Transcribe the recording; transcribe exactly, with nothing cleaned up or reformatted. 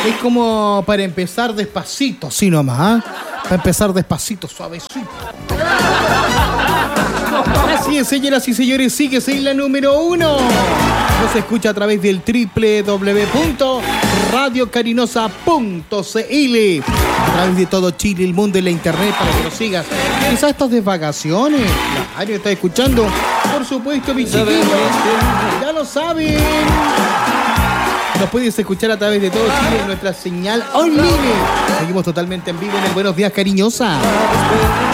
Es como para empezar despacito, así nomás, ¿eh? Para empezar despacito, suavecito. Así es, señoras y señores, sigue en la número uno. Nos escucha a través del doble u doble u doble u punto radio carinosa punto c l. A través de todo Chile, el mundo y la internet para que lo sigas. Quizás estás de vacaciones. Claro, estás escuchando. Por supuesto, mis chiquillos. Ya lo saben. Nos puedes escuchar a través de todo Chile en nuestra señal online. Seguimos totalmente en vivo en el Buenos Días, Cariñosa.